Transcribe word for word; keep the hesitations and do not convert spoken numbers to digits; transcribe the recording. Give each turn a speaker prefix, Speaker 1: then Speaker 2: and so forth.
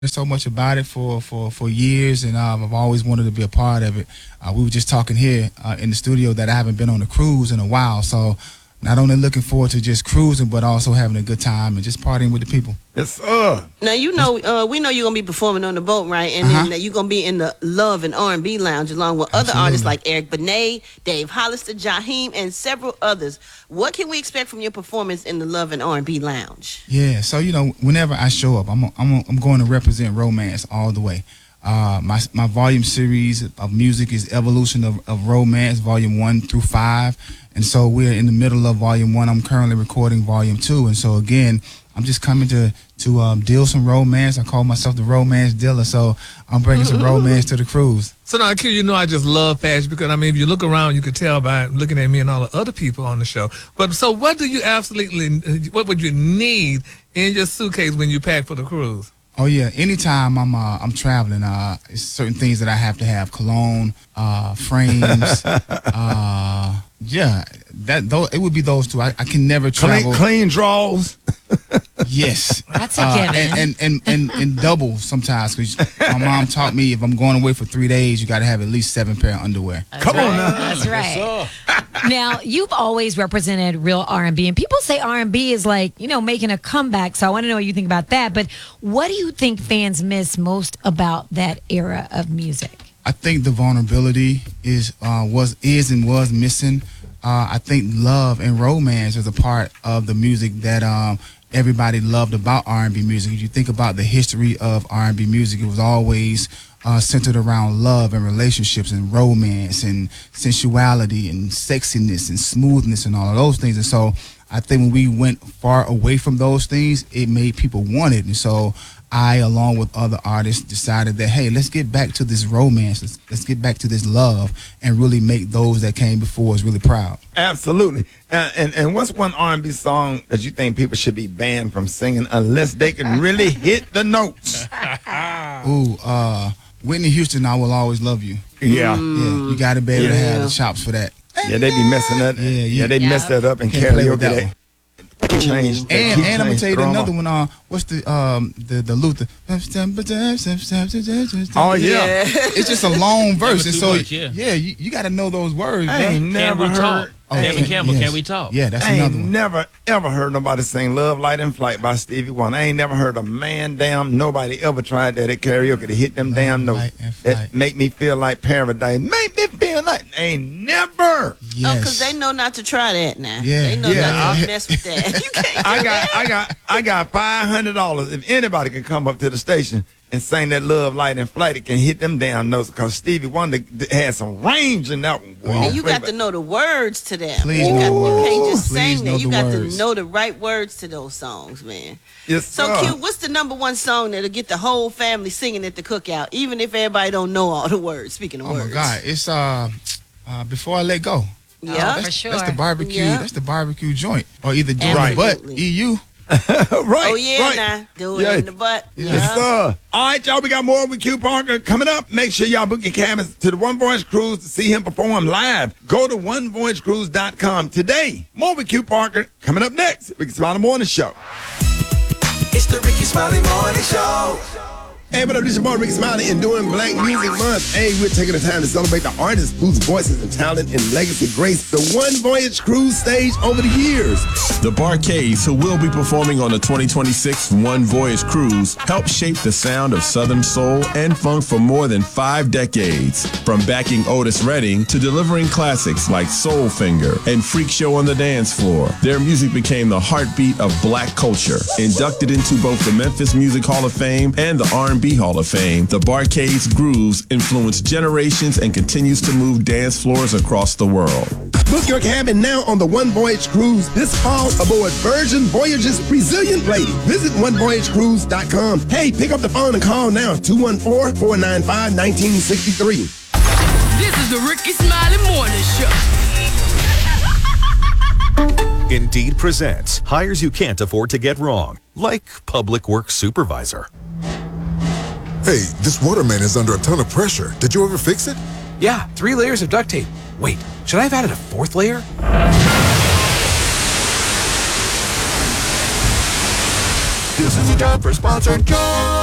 Speaker 1: There's so much about it for, for, for years, and um, I've always wanted to be a part of it. Uh, we were just talking here uh, in the studio that I haven't been on a cruise in a while, so not only looking forward to just cruising, but also having a good time and just partying with the people.
Speaker 2: Yes, sir.
Speaker 3: Now, you know, uh, we know you're going to be performing on the boat, right? And
Speaker 1: Uh-huh.
Speaker 3: then you're going to be in the Love and R and B Lounge along with other
Speaker 1: Absolutely.
Speaker 3: artists like Eric Benet, Dave Hollister, Jaheim, and several others. What can we expect from your performance in the Love and R and B Lounge?
Speaker 1: Yeah, so you know, whenever I show up, I'm I'm I'm going to represent romance all the way. Uh, my my volume series of music is Evolution of, of Romance, volume one through five, and so we're in the middle of volume one. I'm currently recording volume two, and so again, I'm just coming to to um, deal some romance. I call myself the romance dealer, so I'm bringing some romance to the cruise.
Speaker 4: So now, Q, you know I just love fashion because, I mean, if you look around, you can tell by looking at me and all the other people on the show. But so what do you absolutely, what would you need in your suitcase when you pack for the cruise?
Speaker 1: Oh yeah, anytime I'm uh, I'm traveling, uh, it's certain things that I have to have: cologne, uh, frames, uh, yeah, that though it would be those two. I, I can never travel.
Speaker 2: Clean, clean draws.
Speaker 1: Yes,
Speaker 5: That's a
Speaker 1: uh,
Speaker 5: given.
Speaker 1: and, and and and and double sometimes, because my mom taught me if I'm going away for three days, you got to have at least seven pair of underwear.
Speaker 5: That's
Speaker 2: Come
Speaker 5: right.
Speaker 2: on now.
Speaker 5: That's right. Now, you've always represented real R and B, and people say R and B is like, you know, making a comeback. So I want to know what you think about that. But what do you think fans miss most about that era of music?
Speaker 1: I think the vulnerability is uh, was is and was missing. Uh, I think love and romance is a part of the music that um, everybody loved about R and B music. If you think about the history of R and B music, it was always uh, centered around love and relationships and romance and sensuality and sexiness and smoothness and all of those things. And so I think when we went far away from those things, it made people want it. And so I, along with other artists, decided that, hey, let's get back to this romance. Let's, let's get back to this love and really make those that came before us really proud.
Speaker 2: Absolutely. Uh, and and what's one R and B song that you think people should be banned from singing unless they can really hit the notes?
Speaker 1: Ooh, uh, Whitney Houston, I Will Always Love You.
Speaker 2: Yeah.
Speaker 1: Yeah, you got to be able to
Speaker 2: Yeah.
Speaker 1: have the chops for that.
Speaker 2: Yeah, they be messing that.
Speaker 1: Yeah, yeah.
Speaker 2: Yeah, they
Speaker 5: Yeah.
Speaker 2: mess that up in
Speaker 1: Can't play with
Speaker 2: karaoke.
Speaker 1: that
Speaker 2: They-
Speaker 1: one.
Speaker 2: they change- they
Speaker 1: And
Speaker 2: keep
Speaker 1: and I'm gonna
Speaker 2: changing
Speaker 1: tell you
Speaker 2: drama.
Speaker 1: another one. Uh, what's the um the the Luther?
Speaker 2: Oh yeah.
Speaker 1: It's just a long verse,
Speaker 6: Never
Speaker 1: and
Speaker 6: too
Speaker 1: so
Speaker 6: much, yeah.
Speaker 1: yeah, you, you got to know those words.
Speaker 2: I
Speaker 1: bro.
Speaker 2: ain't
Speaker 6: Can
Speaker 2: never
Speaker 6: we
Speaker 2: heard.
Speaker 6: talk?
Speaker 1: Oh,
Speaker 6: Kevin
Speaker 1: can-
Speaker 6: Campbell,
Speaker 1: yes.
Speaker 6: can we talk?
Speaker 1: Yeah, that's
Speaker 2: I
Speaker 1: another
Speaker 2: ain't
Speaker 1: one.
Speaker 2: never ever heard nobody sing "Love, Light, and Flight" by Stevie Wonder. I ain't never heard a man damn nobody ever tried that at karaoke to hit them damn notes.
Speaker 1: Light, and Flight.
Speaker 2: That make me feel like paradise. Make me feel like ain't never.
Speaker 1: Yes.
Speaker 3: Oh, because they know not to try that now.
Speaker 1: Yeah.
Speaker 3: They know
Speaker 2: Yeah.
Speaker 3: not to mess with that. You can't
Speaker 2: I
Speaker 3: do
Speaker 2: got,
Speaker 3: that.
Speaker 2: I got, I got five hundred dollars. If anybody can come up to the station and sing that "Love, Light, and Flight," it can hit them damn notes because Stevie Wonder d- had some range in that one. boy.
Speaker 3: And you got to know the words to that.
Speaker 1: Please
Speaker 3: you,
Speaker 1: know
Speaker 3: got,
Speaker 1: the
Speaker 3: you
Speaker 1: words.
Speaker 3: can't just
Speaker 1: Please
Speaker 3: sing
Speaker 1: know
Speaker 3: that. You
Speaker 1: the
Speaker 3: got
Speaker 1: words.
Speaker 3: to know the right words to those songs, man.
Speaker 2: Yes,
Speaker 3: So,
Speaker 2: sir.
Speaker 3: Q, what's the number one song that'll get the whole family singing at the cookout, even if everybody don't know all the words? Speaking of
Speaker 1: Oh
Speaker 3: words.
Speaker 1: my God, it's uh, uh Before I Let Go.
Speaker 3: Yeah.
Speaker 1: That's,
Speaker 5: For sure.
Speaker 1: that's the barbecue.
Speaker 3: Yeah.
Speaker 1: That's the barbecue joint, or either do it in the butt,
Speaker 3: Absolutely.
Speaker 1: E U.
Speaker 2: right.
Speaker 3: Oh, yeah,
Speaker 2: right.
Speaker 3: now. Do it
Speaker 2: Yeah.
Speaker 3: in the butt.
Speaker 1: Yeah.
Speaker 2: Yes, sir. All right, y'all, we got more with Q Parker coming up. Make sure y'all book your cabins to the One Voyage Cruise to see him perform live. Go to one voyage cruise dot com today. More with Q Parker coming up next. Ricky Smiley Morning Show.
Speaker 7: It's the Ricky Smiley Morning Show.
Speaker 2: Hey, what up, this your boy Ricky Smiley and doing Black Music Month. Hey, we're taking the time to celebrate the artists whose voices and talent and legacy grace the One Voyage Cruise stage over the years.
Speaker 8: The Bar-Kays, who will be performing on the twenty twenty-six One Voyage Cruise, helped shape the sound of Southern soul and funk for more than five decades. From backing Otis Redding to delivering classics like Soul Finger and Freak Show on the Dance Floor, their music became the heartbeat of black culture. Inducted into both the Memphis Music Hall of Fame and the R and B Hall of Fame, the Bar-Kays' grooves influenced generations and continues to move dance floors across the world.
Speaker 2: Book your cabin now on the One Voyage Cruise this fall aboard Virgin Voyage's Resilient Lady. Visit one voyage cruise dot com. Hey, pick up the phone and call now, two one four, four nine five, one nine six three.
Speaker 9: This is the Ricky Smiley Morning Show.
Speaker 10: Indeed presents hires you can't afford to get wrong, like public works supervisor.
Speaker 11: Hey, this waterman is under a ton of pressure. Did you ever fix it?
Speaker 7: Yeah, three layers of duct tape. Wait, should I have added a fourth layer?
Speaker 11: This is a job for sponsored job.